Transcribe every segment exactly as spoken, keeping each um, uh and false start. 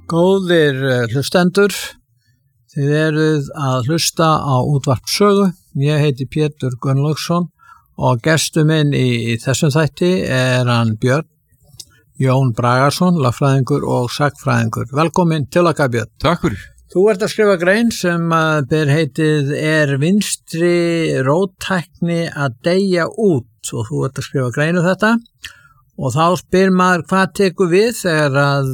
Góðir hlustendur, þið eruð að hlusta á útvarp sögu. Ég heiti Pétur Gunnlaugsson og gestur minn í, í þessum þætti er hann Björn Jón Bragason, lagfræðingur og sagnfræðingur. Velkomin til okkar, Björn. Takk fyrir. Þú ert að skrifa grein sem ber heitið Er vinstri róttækni að deyja út, og þú ert að skrifa grein um þetta og þá spyr maður hvað tekur við þegar að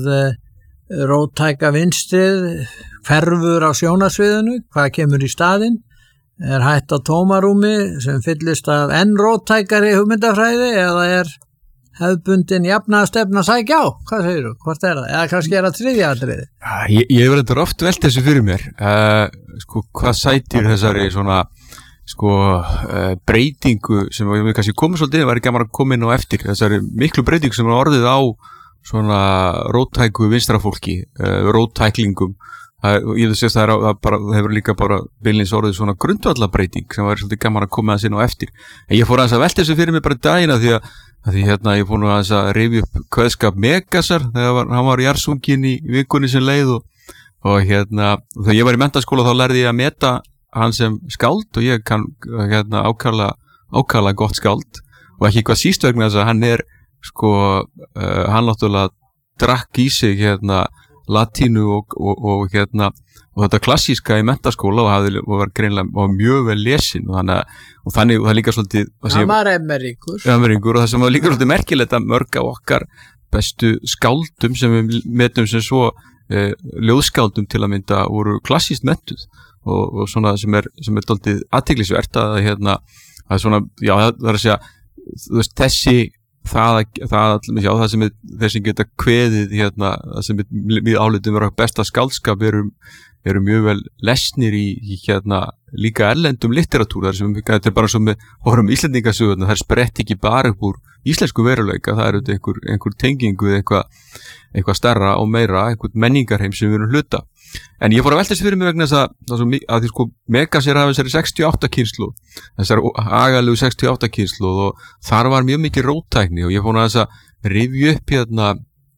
róttæka vinstrið hverfur á sjónarsviðinu, hvað kemur í staðinn, er hætt á tómarúmi sem fyllist af enn róttækari hugmyndafræði eða er hefðbundin jafnaðarstefna að sækja á, hvað segir þú, hvort er það, eða kannski er það þriðja atriði? Ég, ég hef þetta oft velt þessu fyrir mér, uh, sko hvað sætir þessari svona sko uh, breytingu sem við kannski komum svolítið, var ekki gaman að koma inn á eftir, þessari miklu breytingu sem er orðið á svona róttæku vinstrafólki, uh, róttæklingum. Það, ég vil segja það, er, það, bara, það hefur líka bara beinlínis orðið svona grundvallabreiting sem var svolítið gaman að koma að sinna á eftir. En ég fór aðeins að velta þessu fyrir mig bara dagina því að, að því hérna ég fór nú aðeins að rifja upp kveðskap Megasar þegar var, hann var jarðsunginn í vikunni sem leið og, og hérna þegar ég var í menntaskóla þá lærði ég að meta hann sem skáld og ég kann hérna ákala, ákala gott skáld og ekki hvað síst vegna þess að hann er sko, uh, hann náttúrulega drakk í sig hérna latínu og, og, og hérna og þetta klassíska í menntaskóla og, hafði, og var greinlega og mjög vel lesin og þannig og þannig og það líka svolítið hann var emmeríkur emmeríkur og það sem var líka svolítið merkilegt að mörg af okkar bestu skáldum sem við metum sem svo eh, ljóðskáldum til að mynda voru klassískt mentuð og, og svona sem er sem er svolítið athyglisvert að hérna að svona já það er að segja þú veist þessi það, það, já, það sem er, þeir sem geta kveðið hérna, það sem við álitum vera besta skáldskap eru, eru mjög vel lesnir í, í hérna líka erlendum litteratúr þar sem þetta er bara svo með horfum Íslendingasögurnar, það er sprett ekki bara upp úr íslensku veruleika, það er einhver, einhver tengingu eða eitthvað, eitthvað stærra og meira, einhver menningarheim sem við erum hluta. En ég fór að velta þessu fyrir mig vegna þess að, að, að því sko Megasar hafa þessari sextíu og átta kynslóð, þessari agalegu sextíu og átta kynslóð og þar var mjög mikið róttækni og ég fór að þess að rifja upp hérna,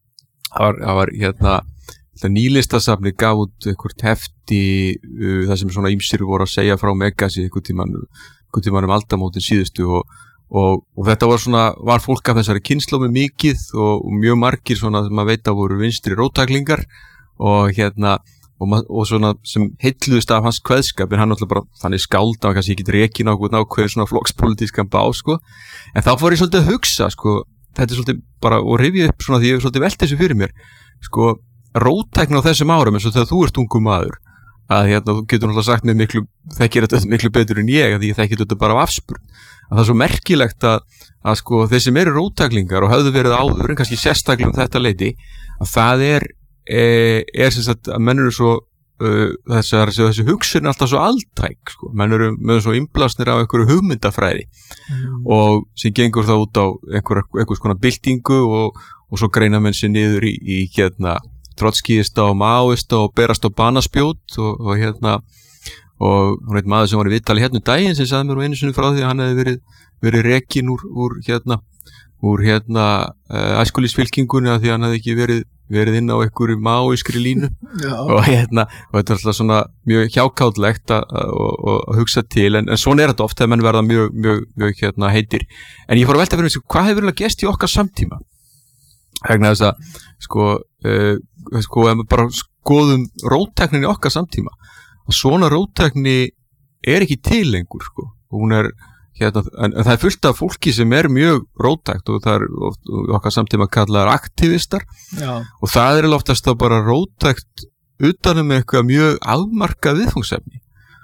það var, það var hérna, nýlistasafni gaf út einhvert hefti, uh, það sem svona ýmsir voru að segja frá Megasi einhvern tímann, einhvern tímann um aldamótin síðustu og, og, og þetta var svona, var fólk af þessari kynslóð með mikið og, og mjög margir svona sem maður veit að voru vinstri róttæklingar og hérna Og, og svona sem heilluðist af hans kveðskap en hann náttúrulega bara þannig skáld að kannski ekki rekin á ákveður svona flokkspolítískan bá sko en þá fór ég svolítið að hugsa sko þetta er svolítið bara og rifja upp svona því ég hef svolítið velt þessu fyrir mér sko róttækni á þessum árum eins og þegar þú ert ungum maður að hérna þú getur náttúrulega sagt mér miklu þekkir þetta miklu betur en ég að ég þekkir þetta bara af afspurn að það er svo merkilegt að, að sko þeir sem eru róttæklingar og höfðu verið áður en kannski sérstaklega um þetta leyti að það er er, er sem sagt að menn eru svo uh, þessar, þessi hugsun er alltaf svo altæk sko. Menn eru með svo innblásnir af einhverju hugmyndafræði mm. og sem gengur það út á einhver, einhvers konar byltingu og, og svo greina menn sér niður í, í hérna trotskíista og maóista og berast á banaspjót og, og hérna og hún heit maður sem var í viðtali hérna um daginn sem sagði mér einu sinni frá því að hann hefði verið, verið rekin úr, úr hérna úr hérna uh, æskulísfylkingunni að því hann hefði ekki verið verið inn á einhverju maóískri línu og hérna, og þetta er alltaf svona mjög hjákátlegt að hugsa til, en, en svona er þetta oft þegar menn verða mjög, mjög, mjög hérna heitir en ég fór að velta fyrir mig, hvað hefur verið að gest í okkar samtíma vegna þess að sko, uh, sko ef við bara skoðum róttæknin í okkar samtíma að svona róttækni er ekki til lengur sko, hún er Hérna, en, en það er fullt af fólki sem er mjög róttækt og það er oft, okkar samtíma kallaðar aktivistar Já. Og það er oftast þá bara róttækt utanum eitthvað mjög afmarkað viðfangsefni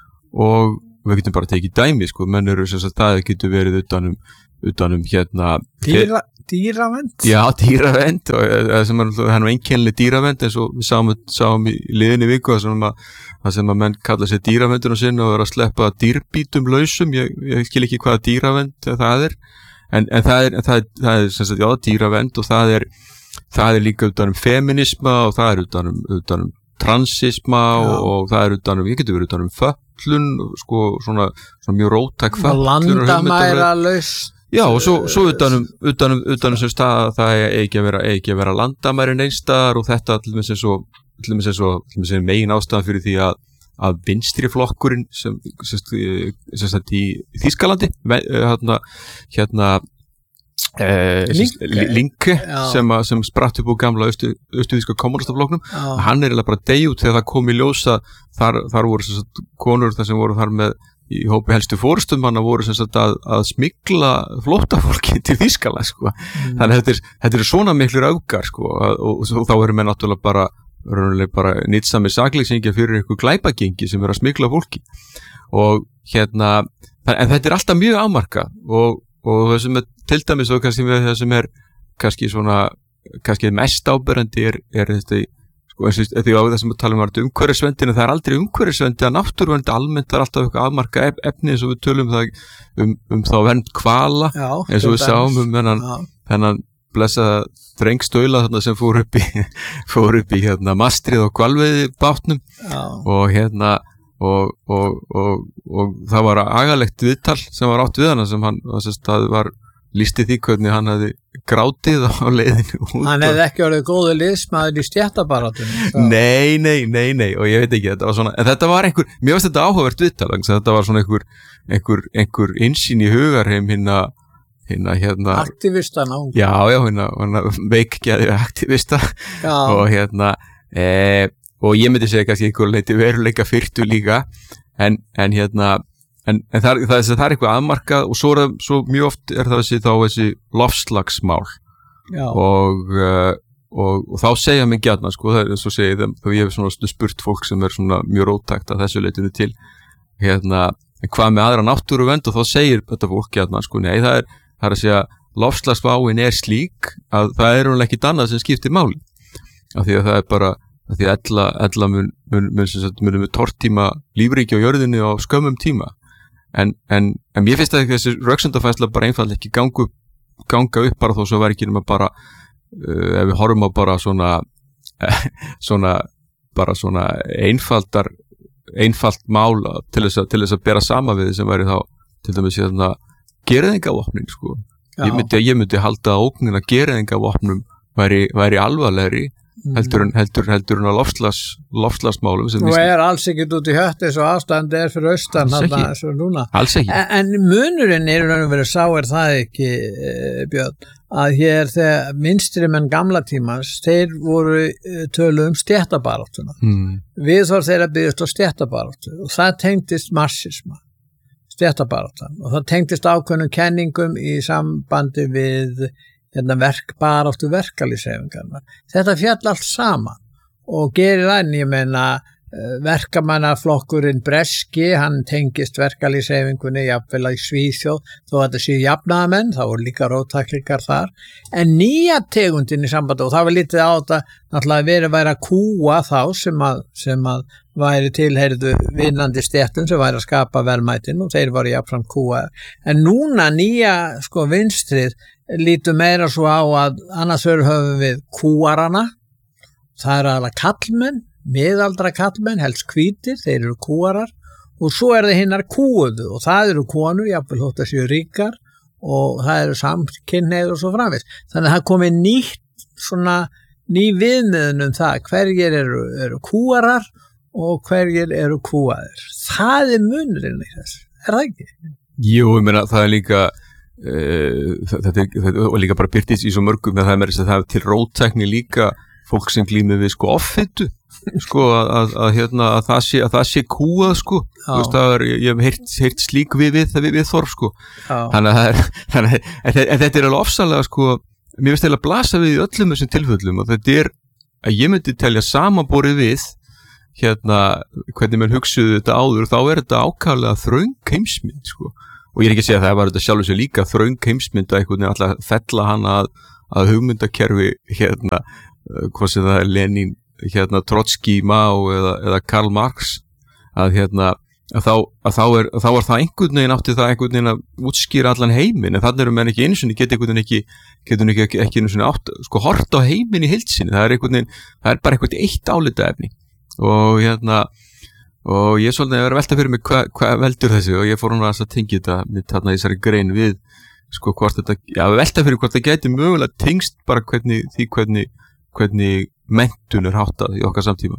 og við getum bara tekið dæmi sko, menn eru sem sagt það getur verið utanum, utanum hérna Dýra, dýravend Já, dýravend og það sem er hann einkennileg dýravend eins og við sáum, sáum í liðinni viku það sem að það sem að menn kalla sér dýravendunum sinn og vera að sleppa dýrbítum lausum, ég, ég skil ekki hvaða dýravend það er, en, en það er, það er, það er sem sagt, já, dýravend og það er, það er líka utanum feminisma og það er utanum, utanum transisma og, og það er utanum, ég getur verið utanum föllun, sko, svona, svona mjög róttæk föllun. Landamæra laust. Já, og svo, svo utanum, utanum, utanum sem stað það er ekki að vera, ekki að vera landamærin einstaðar og þetta allir með sem svo til dæmis eins og til dæmis megin ástæðan fyrir því að að vinstri flokkurinn sem sem sagt í Þýskalandi hérna hérna eh Linke sem að, sem spratt upp úr gamla austurþýska kommunistaflokknum, hann er eiginlega bara deyj út þegar það kom í ljós að þar þar voru sem sagt konur þar sem voru þar með í hópi helstu forystumanna voru sem sagt að, að smygla flóttafólki til Þýskaland sko. Mm. Þannig að þetta er, þetta er svona miklir öfgar sko og, og, og þá eru menn náttúrulega bara raunlega bara nýtsamir sakleysingja fyrir einhver glæpagengi sem er að smygla fólki og hérna en þetta er alltaf mjög afmarkað og, og það sem er til dæmis og kannski með það sem er kannski svona kannski mest áberandi er, er þetta sko eins og því á það sem við talum um umhverfisverndina, það er aldrei umhverfisverndi að náttúruverndi almennt, það er alltaf eitthvað afmarkað efni eins og við tölum það um, um þá vernd hvala Já, eins og við sáum um þennan þennan blessaða drengstaula þarna sem fór upp í fór upp í hérna mastrið og hvalveiði bátnum og hérna og, og, og, og það var agalegt viðtal sem var átt við hana sem hann það var lýsti því hvernig hann hafði grátið á leiðinu út. Hann hefði ekki orðið góður liðsmaður í stéttabaráttunni. Nei, nei, nei, nei og ég veit ekki, þetta var svona en þetta var einhver, mér finnst þetta áhugavert viðtal þetta var svona einhver einhver, einhver innsýn í hugarheim hinna hinna hérna aktivista ná. Já, já, hérna, hérna veikgeði aktivista já. og hérna e, og ég myndi segja kannski einhver leiti veruleika fyrtu líka en, en hérna en, en það, það, það er eitthvað afmarkað og svo, er, svo mjög oft er það þessi þá þessi loftslagsmál og, uh, og, og þá segja mig gjarnan sko, það er eins og segja þeim þá ég hef svona spurt fólk sem er svona mjög róttækt að þessu leitinu til hérna, en hvað með aðra náttúruvernd og þá segir þetta fólk gjarnan sko, nei það er Það er að segja, loftslagsváin er slík að það er hún ekki annað sem skiptir máli. Af því að það er bara, af því að ella, ella mun, mun, mun, mun, mun við tortíma lífríki á jörðinni á skömmum tíma. En, en, en ég finnst að þessi röksemdafærsla bara einfallega ekki gangu, ganga upp bara þó svo verður ekki nema bara, uh, ef við horfum á bara svona, svona, bara svona einfaldar, einfalt mál til þess að, til þess að bera sama við sem væri þá, til dæmis hérna, gerðingavopnin sko. Ég myndi, ég myndi halda að ógnin að gerðingavopnum væri, væri alvarlegri mm. heldur en heldur, heldur en að lofslags, lofslagsmálum sem og er alls ekkert út í hött eins og ástandi er fyrir austan alls ekki, núna. Alls ekki. En, en munurinn er raun og verið sá er það ekki e, Björn að hér þegar minstri menn gamla tímans þeir voru e, tölu um stéttabaráttuna mm. við þór þeirra byggjast á stéttabaráttu og það tengdist marxisma stéttabaráttan og það tengdist ákveðnum kenningum í sambandi við hérna, verkbaráttu verkalýðshreyfingarinnar. Þetta fjall allt saman og gerir enn, ég meina verkamannaflokkurinn breski, hann tengist verkalýðshreyfingunni jafnvel í Svíþjóð, þó að þetta séu jafnaðamenn, þá voru líka róttæklingar þar, en nýja tegundin í sambandi, og það var lítið á þetta, náttúrulega verið væri að kúa þá sem að, sem að væri tilheyrðu vinnandi stéttum sem væri að skapa verðmætin og þeir voru jafnframt kúaðir. En núna nýja sko vinstrið lítur meira svo á að annars höfum við kúarana, það er aðalega kallmenn, miðaldra kallmenn, helst hvítir, þeir eru kúarar og svo er það hinnar kúuðu og það eru konur, jafnvel þótt að séu ríkar og það eru samkynhneigðir og svo framvegis. Þannig að það komið nýtt svona ný viðmiðun um það hverjir eru, eru kúarar og hverjir eru kúaðir. Það er munurinn í þessu, er það ekki? Jú, ég meina það er líka uh, þetta er, þetta, og líka bara byrtist í svo mörgum að það er, það er til róttækni líka fólk sem glímir við sko offitu sko að, að, að, hérna, að, það sé, að það sé kúað sko veist, það er, ég hef heyrt, heyrt slík við við, við, við þorf sko Já. Þannig að það er þannig, en, en þetta er alveg ofsalega sko mér finnst eiginlega að blasa við í öllum þessum tilfellum og þetta er að ég myndi telja samanborið við hérna hvernig mann hugsuðu þetta áður þá er þetta ákaflega þröng heimsmynd sko og ég er ekki að segja að það var þetta sjálfur sér líka þröng heimsmynd að einhvern veginn alltaf fella hana að, að hugmyndakerfi hérna hvað sem það er Lenin, hérna Trotski, Mao eða, eða Karl Marx að hérna að þá, að þá, er, að þá er það einhvern veginn átti það einhvern veginn að útskýra allan heiminn en þannig eru menn ekki einu sinni geta einhvern veginn ekki getur ekki, ekki, ekki einu sinni átt sko hort á heiminn í heild sinni, það er einhvern veginn það er bara einhvern eitt álitaefni og hérna og ég svolítið að vera að velta fyrir mig hvað hva veldur þessu og ég fór hún að tengja þetta með þarna í þessari grein við sko hvort þetta, já velta fyrir hvort það gæti mögulega tengst bara hvernig því hvernig hvernig menntun er háttað í okkar samtíma.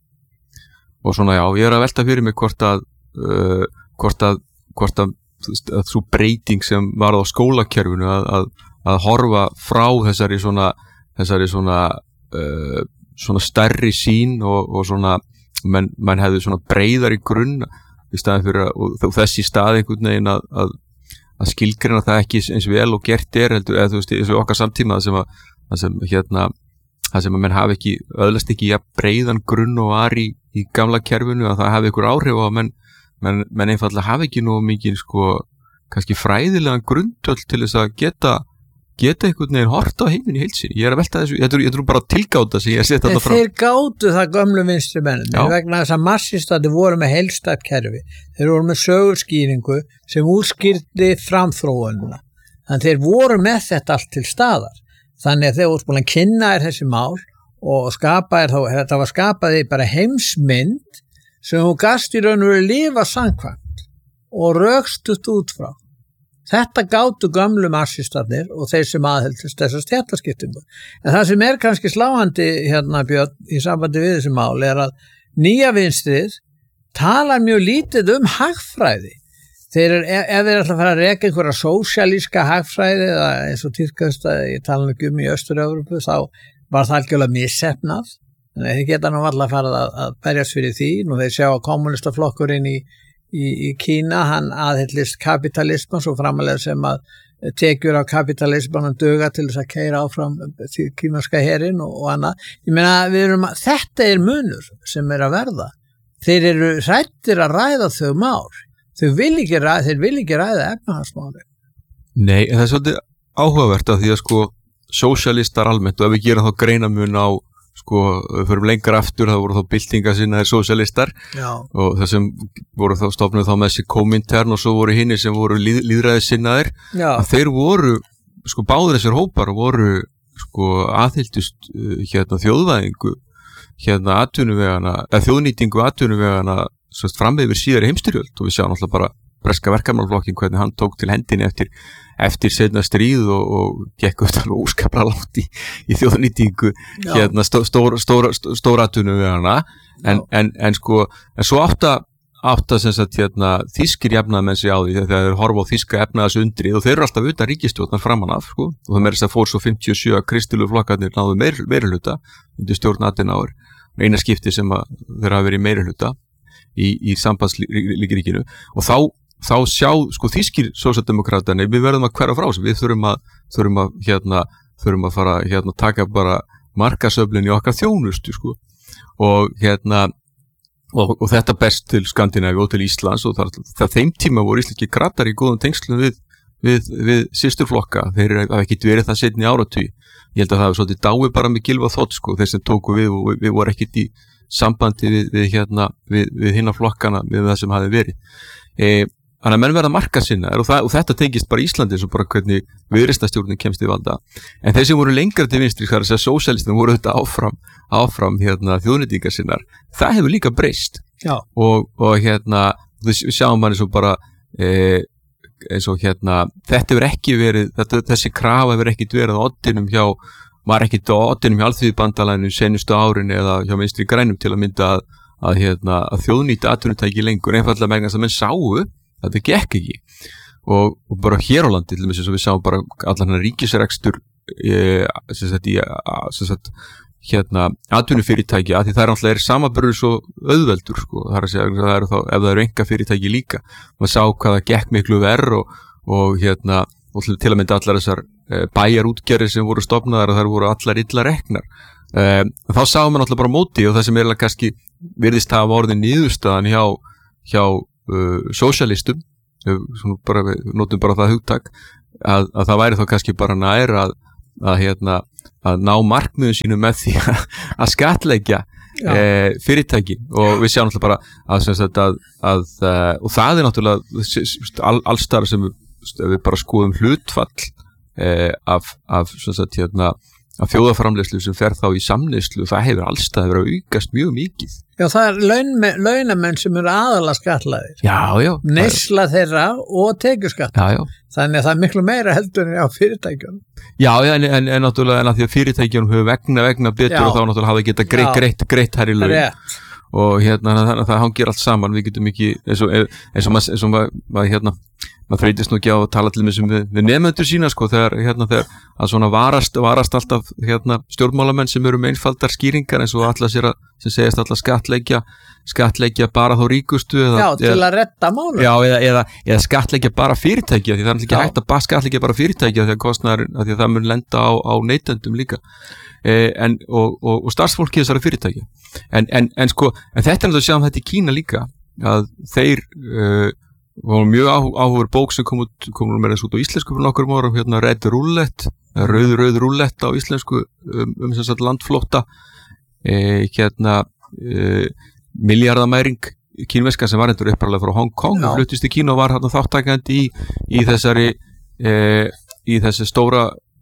Og svona já, ég er að velta fyrir mig hvort að uh, hvort að hvort að, að svo breyting sem var á skólakerfinu að, að, að horfa frá þessari svona þessari svona uh, svona stærri sín og, og svona menn, menn hefði svona breiðar í grunn í staðin fyrir að, og þessi stað einhvern veginn að, að, að skilgreina það ekki eins vel og gert er heldur, eða þú veist, eins og okkar samtíma sem að, að sem hérna það sem að menn hafi ekki, öðlast ekki ja, breiðan grunn og var í, í gamla kerfinu að það hafi ykkur áhrif á að menn, menn, menn einfallega hafi ekki nú mikið sko, kannski fræðilegan grundvöll til þess að geta geta einhvern veginn hort á heiminn í heilsin. Ég er að velta þessu, ég trú, ég trú bara tilgáta sem ég er sett þarna frá. Þeir gátu það gömlu vinstri menninni vegna þess að massistati voru með heilstætt kerfi. Þeir voru með sögurskýringu sem útskýrði framþróunina. Þannig þeir voru með þetta allt til staðar. Þannig að þeir voru búin að kynna þér þessi mál og skapa þér þá, þetta var skapaði bara heimsmynd sem hún gast í raun og veru lifa samkvæmt og rökstutt út frá. Þetta gátu gömlu marxistarnir og þeir sem aðheldist þessar stéttaskiptingu. En það sem er kannski sláandi hérna Björn í sambandi við þessi mál er að nýja vinstrið talar mjög lítið um hagfræði. Þeir er, ef þeir ætla að fara að reka einhverja sósíalíska hagfræði eða eins og týrkast að ég tala ekki um í Austur-Evrópu þá var það algjörlega missefnað. Þannig að þeir geta nú alltaf farið að, að berjast fyrir því. Nú þeir sjá að kommunistaflokkurinn í Í, í Kína, hann aðhyllist kapitalisman svo framalega sem að tekjur af kapitalismanum duga til þess að keyra áfram kínverska herinn og, og annað. Ég meina, við erum að, þetta er munur sem er að verða. Þeir eru hrættir að ræða þau mál. Þau vil ekki ræða, þeir vil ekki ræða efnahagsmáli. Nei, en það er svolítið áhugavert að því að sko sósíalistar almennt og ef við gerum þá greinamun á sko, förum lengur aftur, það voru þá byltingasinnaðir sósíalistar og það sem voru þá stofnuð þá með þessi Komintern og svo voru hinir sem voru líð, líðræðissinnaðir að þeir voru, sko báður þessir hópar voru sko aðhylltust uh, hérna þjóðvæðingu hérna atvinnuvegana, eða þjóðnýtingu atvinnuvegana fram yfir síðari heimstyrjöld og við sjáum alltaf bara breska verkamannaflokkin hvernig hann tók til hendinni eftir eftir seinna stríð og, og gekk upp alveg óskaplega langt í, í þjóðnýtingu hérna stóra stóra stóra atvinnuvegana en, en, en sko en svo átta átta sem sagt hérna þýskir jafnaðmenn sig á því þegar þeir horfa á þýska efnaðasundrið og þeir eru alltaf utan ríkisstjórnar framan af sko og það meira þess að fór svo fimmtíu og sjö kristilegu flokkarnir náðu meir, meirihluta undir stjórn Adenauer eina skipti sem að þeir hafa verið meirihluta í, í sambandslíkríkinu og þá þá sjá sko þýskir sósíaldemókratarnir við verðum að hverfa frá þessu, við þurfum að þurfum að hérna þurfum að fara hérna taka bara markasöflin í okkar þjónustu sko og hérna og, og þetta best til Skandinavíu og til Íslands og það, það þeim tíma voru íslenski kratar í góðum tengslum við við, við systurflokka, þeir hafa ekki verið það seinni áratugi, ég held að það hafi svolítið dáið bara með Gylfa Þ sko, þeir sem tóku við og við, við voru ekkit í sambandi við, við hérna við, við hinna flokkana við það sem hafi verið e, Þannig að menn verða marka sinna og, og þetta tengist bara Íslandi eins og bara hvernig viðreisnarstjórnin kemst í valda. En þeir sem voru lengra til vinstri, hvað er að segja sósíalistar voru þetta áfram, áfram hérna, þjóðnýtingar sinnar. Það hefur líka breyst. Og, og hérna, við sjáum bara eins og bara, e, eins og hérna, þetta hefur ekki verið, þetta, þessi krafa hefur ekki verið á oddinum hjá, var ekki á oddinum hjá Alþýðubandalaginu senustu árin eða hjá Vinstri grænum til að mynda að, að, hérna, að þjóðnýta atvinnutæki lengur, einfallega megna þess að menn sáu þetta gekk ekki og, og bara hér á landi til þess að við sáum bara allan hann ríkisrekstur e, sem sagt í sem sagt hérna atvinnufyrirtæki að því það er alltaf er samaburður svo auðveldur sko, það er að segja það eru þá ef það eru einkafyrirtæki líka maður sá hvað það gekk miklu verr og, og hérna og til að mynda allar þessar e, bæjarútgerðir sem voru stofnaðar og þær voru allar illa reknar e, þá sáum við alltaf bara móti og það sem er alveg kannski virðist hafa orðið niðurstaðan hjá hjá Uh, sósíalistum uh, bara, við notum bara það hugtak að, að það væri þá kannski bara nær að, að, hérna, að ná markmiðum sínu með því að, að skattleggja eh, fyrirtæki og við sjáum náttúrulega bara að, sagt, að, að uh, og það er náttúrulega all, allstar sem við, við bara skoðum hlutfall eh, af, af sagt, hérna, að þjóðarframleiðslu sem fer þá í samneyslu, það hefur allstað verið að aukast mjög mikið. Já, það er laun, launamenn sem eru aðalega skattlagðir. Já, já. Neysla þeirra og tekjuskatt. Já, já. Þannig að það er miklu meira heldur en á fyrirtækjunum. Já, já, en, en, en náttúrulega en að því að fyrirtækjunum hefur vegna vegna betur já. Og þá náttúrulega hafa geta greitt, greitt, greitt hær í laun. Rétt. Og hérna, þannig að það hangir allt saman, við getum ekki, eins og, eins og maður, eins og maður, maður hérna, maður þreytist nú ekki á að tala til með, við, við nefnendur sína, sko, þegar, hérna, þegar að svona varast, varast alltaf, hérna, stjórnmálamenn sem eru með einfaldar skýringar eins og allar sér að, sem segist allar skattleggja, skattleggja bara þá ríkustu eða, já, til að retta málum. Já, eða, eða, eða skattleggja bara fyrirtækja, því það er ekki já. Hægt að bara skattleggja bara fyrirtækja því að kostnaður, því að það mun lenda á, á neytendum líka. Eh, en, og, og, og starfsfólki þessara fyrirtækja en, en, en sko en þetta er náttúrulega að sjá um þetta í Kína líka að þeir uh, var mjög áhugur bók sem kom út kom mér eins út á íslensku fyrir nokkur árum hérna Red Roulette, rauð, rauð roulette á íslensku um, um þess að landflótta eh, hérna eh, miljardamæring kínverska sem var endur upphaflega frá Hong Kong og fluttist í Kína og var hérna þáttakandi í, í þessari eh, í þessi stóra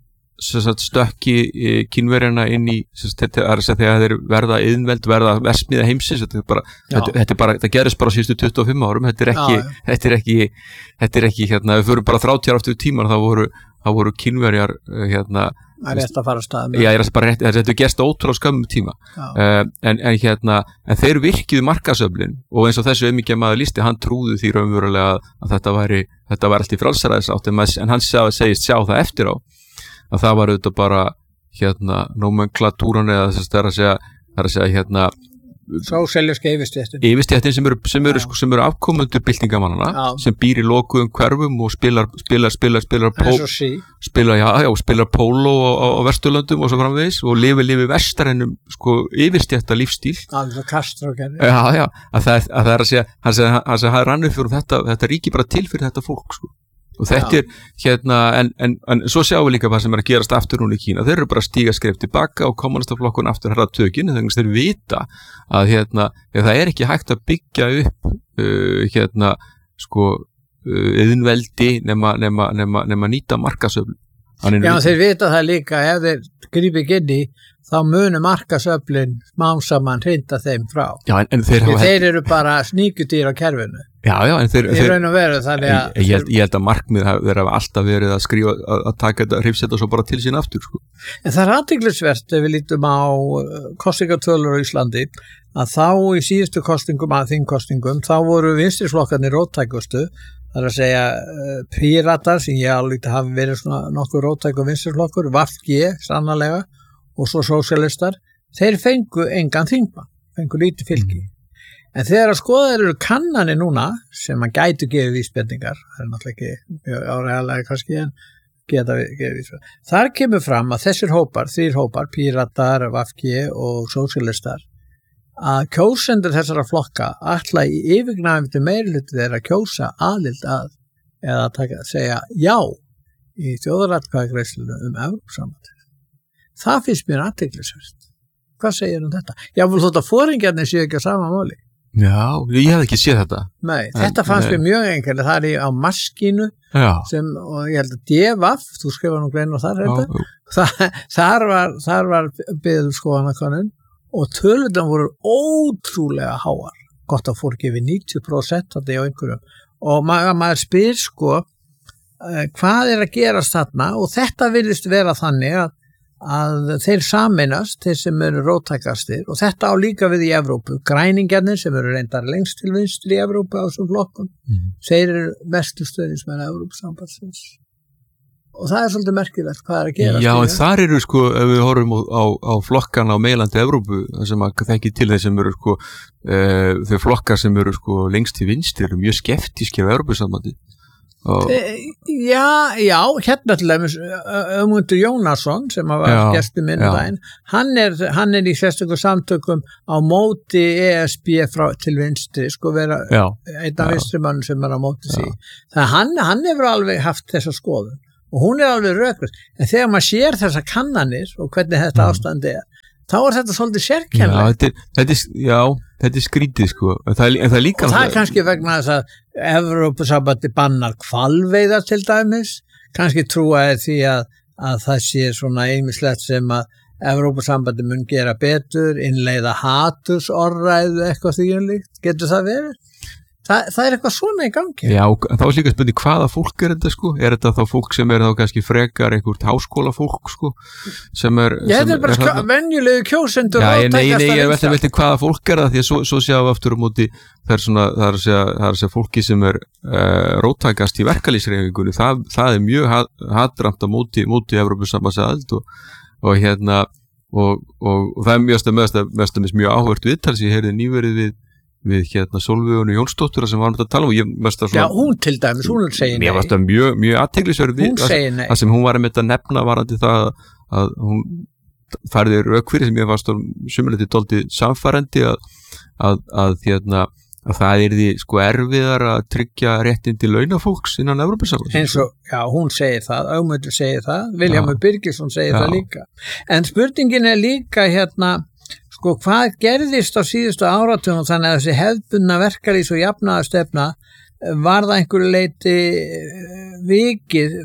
stökki kínverjana inn í þegar þeir verða iðnveld verða versmiða heimsins þetta er bara, þetta, þetta er bara, það gerist bara síðustu tuttugu og fimm árum þetta er ekki, já, þetta er ekki þetta er ekki, hérna, við fyrir bara þrjátíu ár aftur í tíman þá voru, þá voru kínverjar hérna, það er rétt að fara að staða já, ég er bara rétt, þetta er gerst ótrúlega skömmum tíma uh, en, en hérna en þeir virkiðu markaðsöflin og eins og þessu auðmikið maður lísti, hann trúði því raunverulega að þetta væri, þetta væri allt í frálsaræðisátt en hann segist sjá það eftir á að það var auðvitað bara hérna nomenklatúran eða þess að það er að segja það er að segja hérna sósíalíska yfirstéttin yfirstéttin sem eru, sem eru, sem eru afkomendur byltingamannana sem býr í lokuðum hverfum og spilar spilar, spilar, spilar pól, spilar, já, já, spilar póló á, á Vesturlöndum og svo framvegis og lifi, lifi vestarennum sko yfirstétta lífstíl alveg kastur og gerði já, já, að það, að það er að segja hann segja, hann segja, hann rannu fyrir þetta, þetta ríki bara til fyrir þetta fólk sko og þetta já. Er hérna en, en, en svo sjáum við líka hvað sem er að gerast aftur núna í Kína þeir eru bara að stíga skref tilbaka og kommunistaflokkun aftur herra tökin þannig að þeir vita að hérna það er ekki hægt að byggja upp uh, hérna sko uh, iðnveldi nema, nema, nema, nema nýta markasöflun Já þeir vita það líka ef þeir grípi inn í þá munu markasöflun smám saman hrinda þeim frá Já, en, en þeir, hafa... þeir eru bara sníkudýr á kerfinu Já, já, en þeir... Í raun og veru, þannig að... Ég, ég, held, ég held að markmið þeir hafa alltaf verið að skrifa, að, að taka þetta, hrifsetta svo bara til sín aftur, sko. En það er athyglisvert ef við lítum á kosningatölur á Íslandi, að þá í síðustu kosningum, að þingkosningum, þá voru vinstrisflokkarnir róttækustu, það er að segja uh, Píratar, sem ég álíkt að hafi verið svona nokkuð róttæku vinstrisflokkur, V G, sannarlega, og svo sósíalistar, þeir fengu engan þingmann, fengu lítið fylgi. Mm. En þegar að skoða eru kannanir núna sem að gætu gefið vísbendingar, það er náttúrulega ekki mjög áreiðanlega kannski en geta gefið vísbendingar. Þar kemur fram að þessir hópar, þrír hópar, Píratar, V G og sósíalistar, að kjósendur þessara flokka ætla í yfirgnæfandi meirihluti þeirra að kjósa aðild að eða taka, segja já í þjóðaratkvæðagreiðslunum um Evrópusambandið. Það finnst mér athyglisvert. Hvað segir um þetta? Já, þótt að foringjarnir séu ekki á sama máli. Já, ég hef ekki séð þetta. Nei, þetta fannst mér mjög einhvernig. Það er í, á maskínu sem, og ég held að D V A F, þú skrifa nú grein og þar þetta, það, þar var, þar var byggðum skoðanakönnun og tölurnar voru ótrúlega háar. Gott að fór gefið níutíu prósent þetta á einhverjum. Og maður, maður spyr sko, uh, hvað er að gerast þarna og þetta virðist vera þannig að að þeir sameinast, þeir sem eru róttækastir og þetta á líka við í Evrópu græningjarnir sem eru reyndar lengst til vinstri í Evrópu á þessum flokkum mm. þeir eru mestu stöðnismenn Evrópusambandsins og það er svolítið merkilegt hvað er að gera Já, en þar eru sko, ef við horfum á, á, á flokkana á meilandi Evrópu sem að þekki til þeir sem eru sko uh, þeir flokkar sem eru sko lengst til vinstri eru mjög skeptískir á Evrópusambandi Og... Já, já, hérna til dæmis Ögmundur Jónasson sem var gestur minn á daginn, hann er, hann er í sérstökum samtökum á móti E S B frá, til vinstri, sko vera já, einn af vinstrimann sem er á móti sí. Þannig hann, hann hefur alveg haft þessa skoðun og hún er alveg rökvist, en þegar maður sér þessa kannanir og hvernig þetta mm. ástand er, þá er þetta svolítið sérkennilegt. Já, þetta, þetta er, já, þetta er skrítið sko, en það, en það er líka... Og það er kannski vegna þess að Evrópusambandi bannar hvalveiðar til dæmis, kannski trúaði því að, að það sé svona einmislegt sem að Evrópusambandi mun gera betur, innleiða hatursorðræðu eitthvað því um líkt, getur það verið? Það, það er eitthvað svona í gangi. Já, þá er líka spurning hvaða fólk er þetta sko, er þetta þá fólk sem er þá kannski frekar einhvert háskóla fólk sko, sem er... Já, þetta er bara skjá, venjulegu kjósendur. Já, nei, nei, ég er veltið veltið hvaða fólk er það, því að svo, svo sjáum við aftur á móti, það er svona, það er að segja, það er að segja fólki sem er uh, róttækast í verkalýðshreyfingunni, það, það er mjög hatramt á móti, móti Evrópusambandsaðild og og hérna og, og, og það er mjög mjög, mjög, mjög áhvert viðtal sem ég heyrði nýverið við, við hérna Sólveigu Jónsdóttur sem var með að tala um og ég mest að svona Já, hún til dæmis, hún segir nei. Mér varst það mjög, mjög athyglisverð Hún segir nei. Það sem hún var að mynda að nefna varandi það að hún færði rauk fyrir sem ég varst að sumleiti dálítið samfærandi að, að, að hérna að það er því sko erfiðar að tryggja réttindi launafólks innan Evrópusambandsins. Eins og, já, hún segir það, Ögmundur segir það, Vilhjálmur Birgisson segir já. Það líka. En spurningin er líka hérna, sko, hvað gerðist á síðustu áratugum þannig að þessi hefðbundna verkalýðs- og jafnaðarstefna var það einhverju leyti vikið,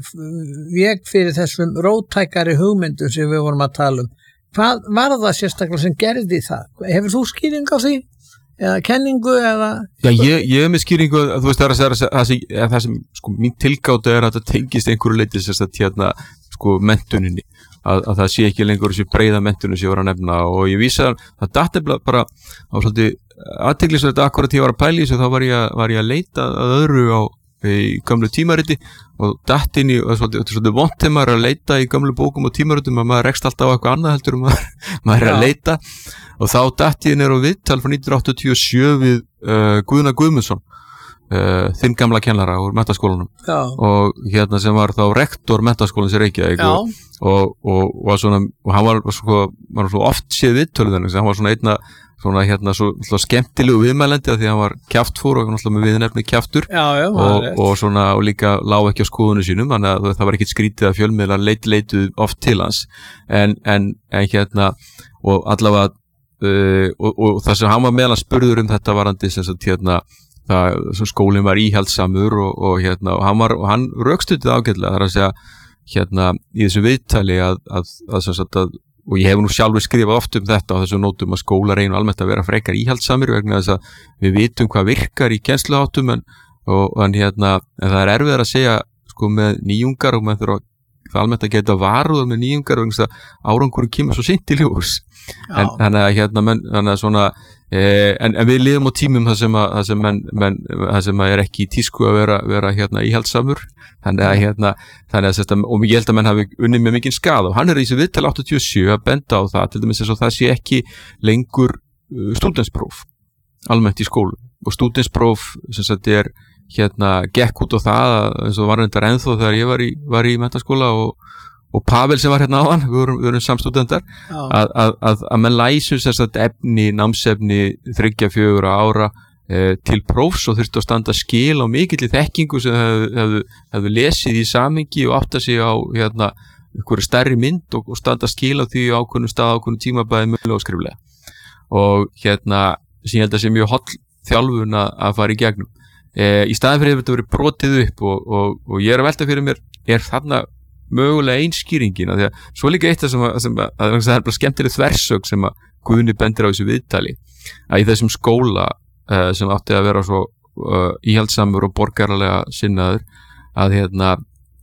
veg fyrir þessum róttækari hugmyndum sem við vorum að tala um. Hvað var það sérstaklega sem gerði það? Hefur þú skýring á því? Eða kenningu eða... Já, ég, ég er með skýringu að þú veist það er að það sem, sko, mín tilgáta er að það tengist einhverju leyti sérstaklega hérna, sko, mentuninni, að, að það sé ekki lengur þessi breiða mentunum sem ég var að nefna og ég vísa að það datt bara á svolítið athyglisvert akkurat ég var að pæla í þessu þá var ég, var ég að leita að öðru á í gamlu tímariti og datt inn í, og svolítið, svolítið vont þegar maður er að leita í gamlu bókum og tímaritum að maður rekst alltaf á eitthvað annað heldur um maður, maður er að leita og þá datt ég nýr á viðtal frá nítján hundruð áttatíu og sjö við uh, Guðna Guðmundsson uh, þinn gamla kennara úr menntaskólanum Já. Og hérna sem var þá rektor menntaskólans í Reykjavík og, og, og, og, svona, og hann var, sko, var svo oft séð viðtölu þannig hann var svona einna svona hérna svo, svo skemmtilegu viðmælendi að því að hann var kjaftfór og náttúrulega með viðnefni kjaftur já, já, og, og svona og líka lág ekki á skoðunum sínum þannig að það var ekkit skrítið að fjölmiðlar leit leitu oft til hans en, en, en hérna og allavega uh, og, og það sem hann var meðal spurður um þetta varandi sem sagt hérna það, skólinn var íhaldsamur og, og hérna og hann, var, og hann rökstuddið ágætlega þar að segja hérna í þessu viðtali að, að, að, að, að, að og ég hef nú sjálfur skrifað oft um þetta á þessum nótum að skólar einu almennt að vera frekar íhaldsamir vegna þess að við vitum hvað virkar í kennsluháttum en, og, en, hérna, en það er erfiðar að segja sko, með nýjungar og maður þurfa það almennt að geta varuð með nýjungar vegna þess að árangurinn kemur svo seint í ljós en þannig að hérna menn, þannig að svona eh, en, en við lifum á tímum það sem að, það sem menn, menn, það sem að er ekki í tísku að vera, vera hérna íhaldsamur þannig að hérna þannig að þetta og ég held að menn hafi unnið með mikinn skada og hann er í þessu viðtal áttatíu og sjö að benda á það til dæmis eins og það sé ekki lengur uh, stúdentspróf almennt í skólum og stúdentspróf sem sagt er hérna gekk út á það eins og var reyndar ennþá þegar ég var í, var í menntaskóla og, og Pavel sem var hérna áðan við vorum, við vorum samstúdentar að, að, að, að menn læsum sem sagt efni, námsefni þriggja fjögurra ára til prófs og þurfti að standa skil á mikill þekkingu sem hefðu, hefðu, hefðu lesið í samhengi og átta sig á hérna, einhverju stærri mynd og, og standa skil á því ákveðnum stað, ákveðnum tímabæði munnlega og skriflega og hérna sem ég held að sé mjög holl þjálfun að, að fara í gegnum e, í staðin fyrir þetta verið brotið upp og, og, og ég er að velta fyrir mér er þarna mögulega einskýringin að því að svo líka eitt sem, að, sem að, að það er bara skemmtileg þversög sem að Guðni bendir á þessu viðtali að í þessum skóla sem átti að vera svo uh, íhaldsamur og borgaralega sinnaður að, hérna,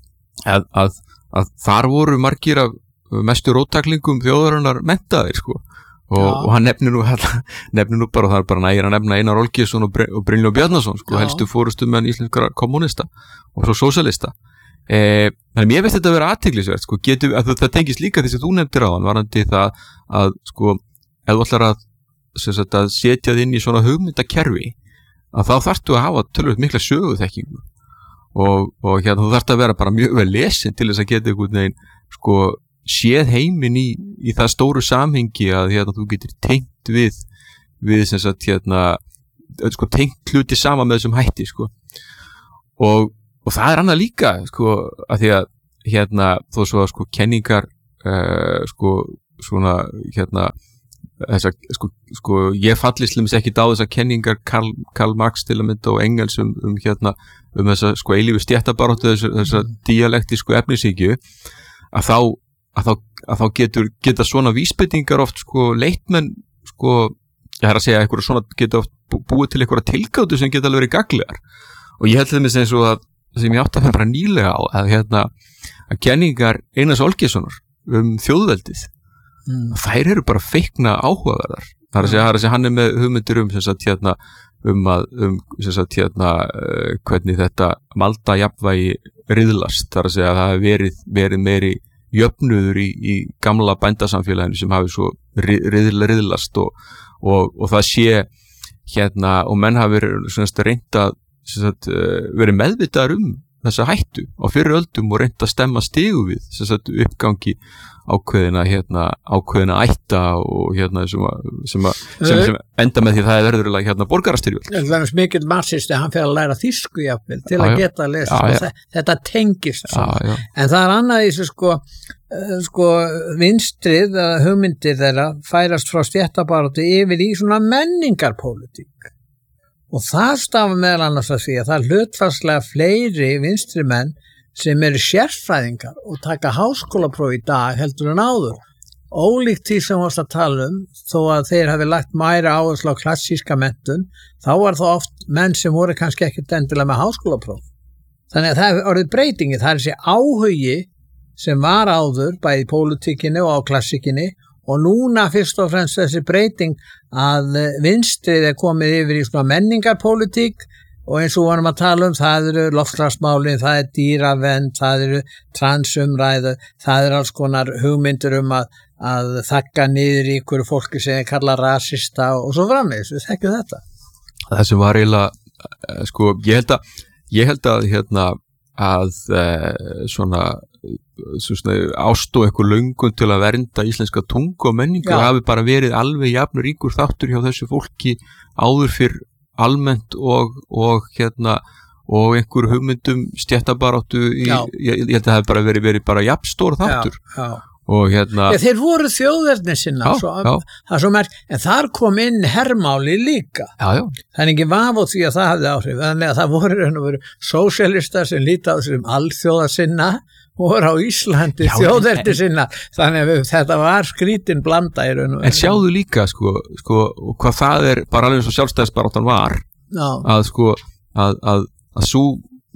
að, að, að þar voru margir af mestu róttaklingum þjóðarinnar menntaðir sko. og, og hann nefnir nú, nefnir nú bara, það er bara nægir að nefna Einar Olgeirsson og, Br- og Brynjólfur Bjarnason sko, helstu fórustumenn íslenskara kommunista og svo sósíalista eh, en mér veist þetta að vera athyglisvert sko, getum, að það, það tengist líka því sem þú nefndir á hann varandi það að sko, ef þú ætlar að Sagt, að setja þið inn í svona hugmyndakerfi að þá þarftu að hafa tölvöld mikla söguþekkingu og, og hérna þú þarft að vera bara mjög vel lesin til þess að geta einhvern veginn sko séð heiminn í, í það stóru samhengi að hérna þú getur tengt við við sem sagt hérna sko tengt hluti saman með þessum hætti sko og, og það er annað líka sko að því að hérna þó svo að sko kenningar uh, sko svona hérna Þessa, sko, sko, ég fallist limits ekki á þessar kenningar Karl, Karl Marx til að mynda og Engels um, um, hérna, um þessa sko eilífu stéttabaráttu þessar, þessar dialektísku efnisíkju að þá, að þá, að þá getur, geta svona vísbendingar oft sko leitmenn sko, ég er að segja eitthvað svona geta oft búið til eitthvað tilgátu sem geta alveg verið gagliðar og ég held þeim eins og að sem ég átti að finna bara nýlega á að hérna að kenningar Einars Olgeirssonar um þjóðveldið mm. þær eru bara feikna áhugaverðar það er að segja, það er að segja hann er með hugmyndir um sem sagt hérna um að um sem sagt hérna uh, hvernig þetta valda jafnvægi riðlast, það er að segja að það hefur verið, verið meiri jöfnuður í, í gamla bændasamfélaginu sem hafi svo riðl, riðlast og, og, og það sé hérna og menn hafi verið reynt að sagt, uh, verið meðvitaðar um þessa hættu á fyrir öldum og reynt að stemma stigu við sagt, uppgangi ákveðina hérna, ákveðina ætta og hérna sem, að, sem, að, sem, sem enda með því það er verður hérna borgarastyrjöld. Það er mikil marxisti, hann fyrir að læra þýsku jafnvel til að geta að lesa, já, já. Þetta tengist já, já. En það er annað í þessu sko, sko vinstrið, hugmyndir þeirra færast frá stéttabaráttu yfir í svona menningarpólitík og það stafa meðal annars að því að það er hlutfallslega fleiri vinstri menn sem eru sérfræðingar og taka háskólapróf í dag heldur en áður. Ólíkt því sem varst að tala um, þó að þeir hafi lagt mæra áherslu á klassíska menntun, þá var það oft menn sem voru kannski ekkert endilega með háskólapróf. Þannig að það hefur orðið breytingi, það er þessi áhugi sem var áður, bæði í pólitíkinni og á klassíkinni, og núna fyrst og fremst þessi breyting að vinstrið er komið yfir í svona menningarpólitík, og eins og vorum að tala um, það eru loftslagsmálin, það er dýravernd, það eru transumræðu, það eru alls konar hugmyndir um að, að þakka niður í einhverju fólki sem er kallað rasista og svo framvegis, við þekkjum þetta. Það sem var eiginlega, sko, ég held að, ég held að, hérna, að eh, svona, svona ást og eitthvað löngun til að vernda íslenska tungu og menningu hafi bara verið alveg jafn ríkur þáttur hjá þessu fólki áður fyrr almennt og, og hérna og einhver hugmyndum stéttabaráttu í, ég, ég held að það hef bara verið, verið bara jafnstór þáttur já, já. og hérna ja, þeir voru þjóðverðni sinna já, svo, já. Það svo merk, en þar kom inn hermáli líka já, já. Það er ekki vaf á því að það hafði áhrif þannig að það voru, voru sósíalistar sem líta á þessum alþjóða sinna voru á Íslandi þjóðverði sinna þannig að við, þetta var skrítin blanda í raun og en sjáðu líka sko, sko hvað það er bara alveg eins og sjálfstæðisbaráttan var já. að sko að, að, að svo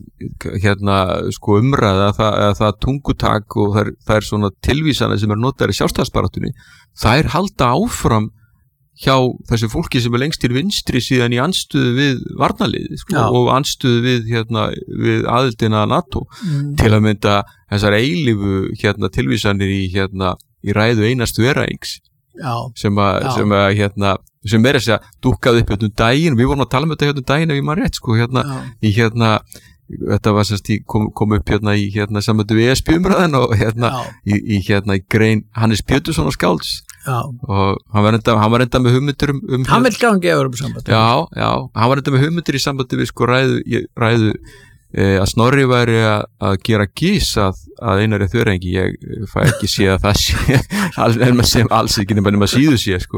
hérna sko umræða það, það tungutak og það er, það er svona tilvísana sem er notaðir í sjálfstæðisbaráttunni það er halda áfram hjá þessu fólki sem er lengst til vinstri síðan í andstöðu við varnarliðið sko, og andstöðu við, hérna, við aðildina NATO mm. til að mynda þessar eilífu hérna, tilvísanir í, hérna, í ræðu Einars Þveraings sem að, sem að hérna, sem er þess að dúkkaði upp hérna um daginn, við vorum að tala um þetta hérna um daginn ef ég maður rétt sko, hérna, í hérna þetta var semst í kom, kom upp hérna í hérna samöndu við E S P-umræðan og hérna í, í hérna í grein Hannes Péturssonar skálds já. Og hann var enda, hann var enda með hugmyndir um, um hann vil gangi yfir um sambandi já, já, hann var enda með hugmyndir í sambandi við sko ræðu, ræðu e, að Snorri væri að, að gera gís að, að Einari Þveraingi ég fæ ekki sé að það sé alveg sem alls ekki nema nema síðu sé sko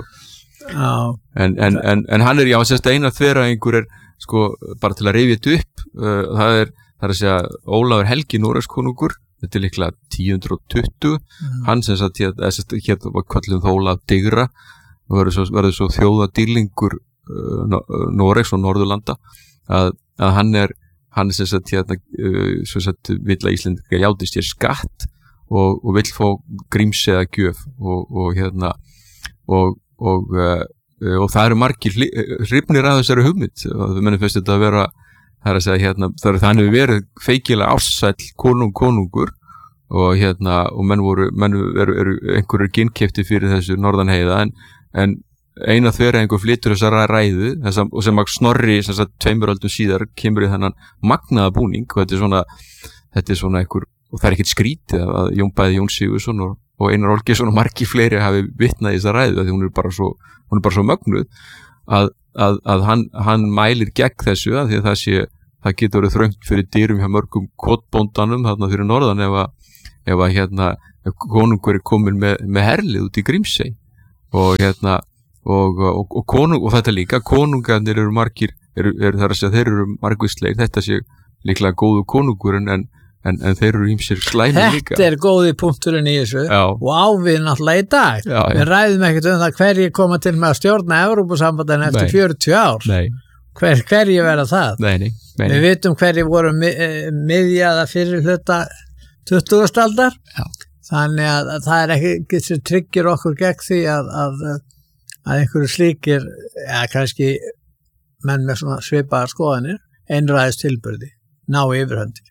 en, en, en, en hann er já, semst Einar Þveraingur er sko bara til að rifja þetta upp uh, það er, það er að segja Ólafur Helgi Noregskonungur, þetta er líklega tíu hundruð tuttugu, mm. hann sem sagt hér var kallum Ólaf Digra og verður svo, verður svo þjóðadýrlingur uh, Noregs og Norðurlanda að, að hann er hann er sem sagt hérna uh, sem sagt vill að Íslendinga játist hér skatt og, og vill fá grímseða gjöf og, og hérna og, og uh, og það eru margir hrifnir að þessari hugmynd og við mennum fyrst þetta að vera það er að segja hérna það er þannig við verið feikilega ársæll konung konungur og hérna og menn voru menn eru, eru einhverjur ginnkeypti fyrir þessu norðanheiða en, en Einar Þveraingur flytur þessar ræðu þessa, og sem að Snorri sem sagt tveimur öldum síðar kemur í þennan magnaða búning og þetta er svona þetta er svona einhver og það er ekkert skrítið að Jón bæði Jón Sigurðsson og, og Einar Olgeirsson og margir fleiri hafi vitnað í þessa ræðu því hún er bara svo hún er bara svo mögnuð að, að, að hann, hann mælir gegn þessu að því að það sé, það getur verið þröngt fyrir dýrum hjá mörgum kotbóndanum þarna fyrir norðan ef að, ef að hérna, ef konungur er komin með, með herlið út í Grímsey og hérna, og, og, og konung, og þetta líka, konungarnir eru margir, eru, eru þar að segja, þeir eru margvíslegir, þetta sé líklega góðu konungur en, en, en, en þeir eru ýmsir slæmir líka. Þetta er góði punkturinn í þessu Já. og ávið náttúrulega í dag. Já, já. Við ræðum ekkert um það hverjir koma til með að stjórna Evrópusambandinu eftir Nei. fjörutíu ár. Nei, Hver, hverjir verða það? nei, nei, nei. Við vitum hverjir voru mi miðjaða fyrir hluta tuttugustu aldar. Já. Þannig að, að það er ekki sem tryggir okkur gegn því að, að, að einhverju slíkir, ja, kannski menn með svona svipaðar skoðanir, einræðis tilburði, ná yfirhöndir.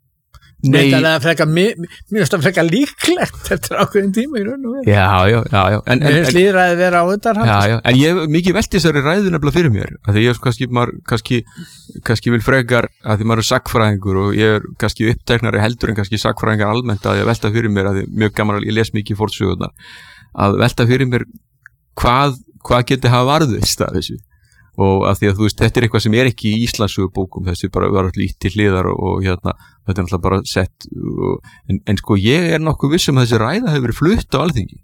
Nei. Þetta er frekar, mér finnst það frekar líklegt eftir ákveðin tíma í raun og veru. Já, já, já, já. En, Mér finnst lýðræði vera á undanhátt. Já, já, en ég hef mikið velti þessari ræðu nefnilega fyrir mér, af því ég er kannski, maður, kannski, kannski vil frekar, af því maður er sagnfræðingur og ég er kannski uppteknari heldur en kannski sagnfræðingar almennt að ég velta fyrir mér, af því mjög gaman að ég les mikið fornsögurnar, að velta fyrir mér hvað, hvað geti hafa varðist af þessu. Og af því að þú veist, þetta er eitthvað sem er ekki í Íslandssögubókum, þessi bara var allir ítt til hliðar og, og hérna, þetta er náttúrulega bara sett og, en, en sko ég er nokkuð viss um að þessi ræða hefur verið flutt á Alþingi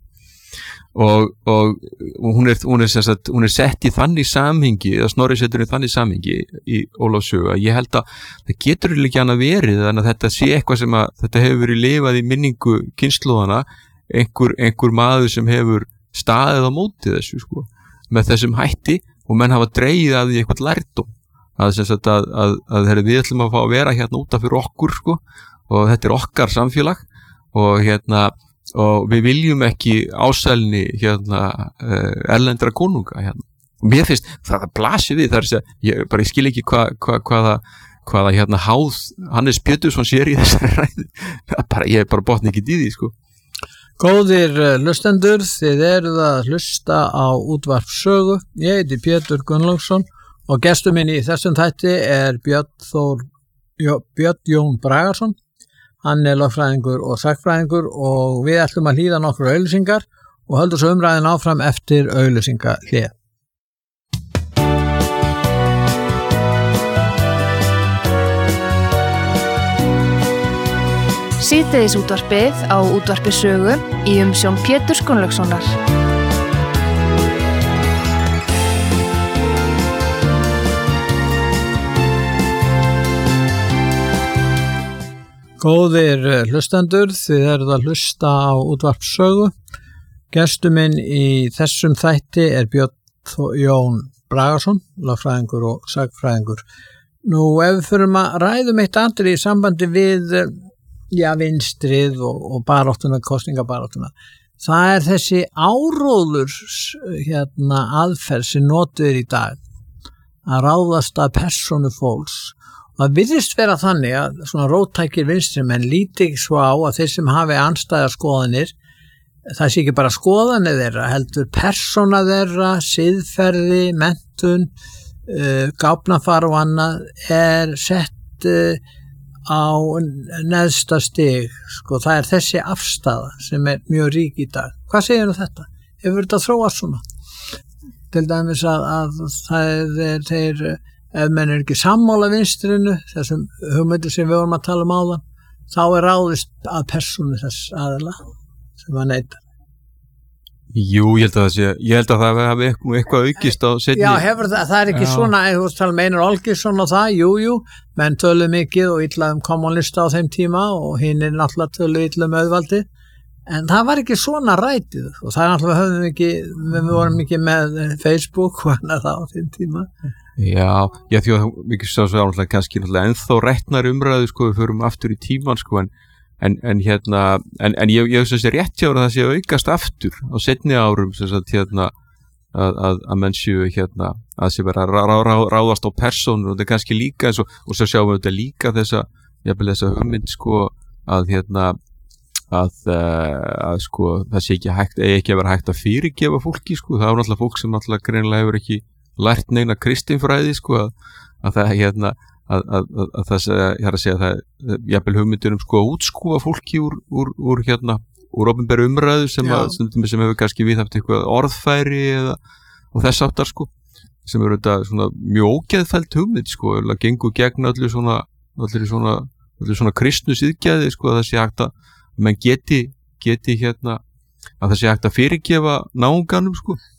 og, og, og hún, er, hún, er sagt, hún er sett í þannig samhengi eða Snorri setur í þannig samhengi í Ólafs sögu að ég held að það getur ekki annað verið þannig að þetta sé eitthvað sem að þetta hefur verið lifað í minningu kynslóðana einhver, einhver maður sem hefur staðið á móti þessu sko með þessum hætti og menn hafa dreigið að því eitthvað lærdóm að, sagt, að, að, að herri, við ætlum að fá að vera hérna útaf fyrir okkur sko, og þetta er okkar samfélag og, hérna, og við viljum ekki ásælni hérna, erlendra konunga hérna. Og mér finnst það að blasi við þar að ég, bara, ég skil ekki hva, hva, hvaða, hvaða hérna, háð Hannes Pétursson sér í þessari ræðu bara, ég er bara botni ekki í því sko. Góðir hlustendur, þið eruð að hlusta á útvarpssögu. Ég heiti Pétur Gunnlaugsson og gestur minn í þessum þætti er Björn, Þór, Björn Jón Bragason. Hann er lögfræðingur og sagnfræðingur og við ætlum að hlýða nokkur auglýsingar og höldum svo umræðin áfram eftir auglýsingahlé. Síðdegis útvarpið á útvarpi sögu í umsjón Péturs Gunnlaugssonar. Góðir hlustendur, þið eruð að hlusta á útvarpssögu. Gestur minn í þessum þætti er Björn Jón Bragason, lögfræðingur og sagnfræðingur. Nú, ef við förum að ræðum eitt atriði í sambandi við já, vinstrið og, og baráttuna, kosningabaráttuna. Það er þessi áróður hérna, aðferð sem notuð er í dag að ráðast að persónu fólks. Það virðist vera þannig að svona róttækir vinstri menn líti svo á að þeir sem hafi andstæðar skoðanir, það sé ekki bara skoðanir þeirra, heldur persóna þeirra, siðferði, menntun, uh, gáfnafar og annað er sett uh, á neðsta stig, sko, það er þessi afstaða sem er mjög rík í dag. Hvað segir þetta? Hefur þetta þróast svona? Til dæmis að, að það er þeir, ef menn er ekki sammála vinstrinu, þessum hugmyndir sem við vorum að tala um áðan, þá er ráðist að persónu þess aðila sem að neita. Jú, ég held að það sé, ég held að það hafi eitthvað aukist á setni. Já, hefur það, það er ekki já. Svona, þú veist, tala um Einar Olgeirsson og það, jú, jú, menn töluð mikið og illa um kommunista á þeim tíma og hinn er náttúrulega töluð illa um auðvaldi, en það var ekki svona rætið og það er náttúrulega höfðum ekki, við vorum ekki með Facebook og annað það á þeim tíma. Já, já, því að mikið svo náttúrulega kannski náttúrulega ennþá rættnar umræðu, sko, við förum aftur í tíman, sko, en En, en hérna, en, en ég, ég sem sé rétt hjá það sé aukast aftur á seinni árum sem sagt hérna að, að, að menn séu hérna að sé vera að rá, rá, ráðast á persónur og þetta er kannski líka eins og, og svo sjáum við þetta líka þessa, jafnvel þessa hugmynd sko að hérna að, að sko það sé ekki hægt, eigi ekki að vera hægt að fyrirgefa fólki sko, það er náttúrulega fólk sem náttúrulega greinilega hefur ekki lært neina kristinfræði sko að, að það hérna Að, að, að, að það segja, ég er að segja að það jafnvel hugmyndir um sko að útskúfa fólki úr, úr, úr hérna, úr opinberu umræðu sem, að, sem, sem hefur kannski viðhaft eitthvað orðfæri eða, og þess áttar sko, sem eru þetta svona mjög ógeðfælt hugmynd sko, eða gengur gegn öllu svona, öllu svona, öllu svona kristnu siðgæði sko, að það sé hægt að, menn geti, geti hérna, að það sé hægt að fyrirgefa náunganum sko.